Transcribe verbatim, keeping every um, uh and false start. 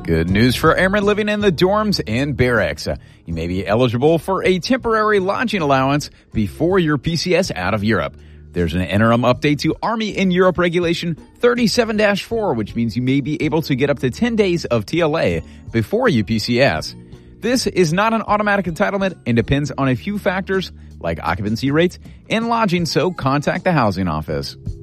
Good news for airmen living in the dorms and barracks. Uh, you may be eligible for a temporary lodging allowance before your P C S out of Europe. There's an interim update to Army in Europe Regulation thirty-seven dash four, which means you may be able to get up to ten days of T L A before you P C S. This is not an automatic entitlement and depends on a few factors like occupancy rates and lodging, so contact the housing office.